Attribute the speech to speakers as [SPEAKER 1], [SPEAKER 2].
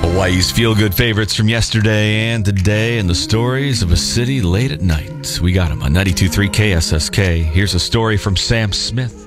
[SPEAKER 1] Hawaii's feel-good favorites from yesterday and today, and the stories of a city late at night. We got them on 92.3 KSSK. Here's a story from Sam Smith.